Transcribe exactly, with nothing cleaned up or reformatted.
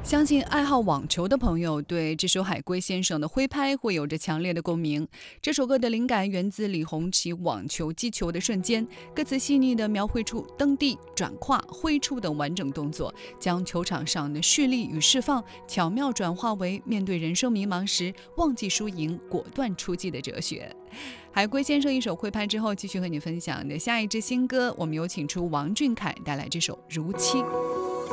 相信爱好网球的朋友对这首海龟先生的挥拍会有着强烈的共鸣。这首歌的灵感源自李红旗网球击球的瞬间，歌词细腻地描绘出蹬地、转胯、挥出等完整动作，将球场上的蓄力与释放巧妙转化为面对人生迷茫时忘记输赢、果断出击的哲学。海龟先生一首挥拍之后，继续和你分享的下一支新歌，我们有请出王俊凯带来这首《如期》。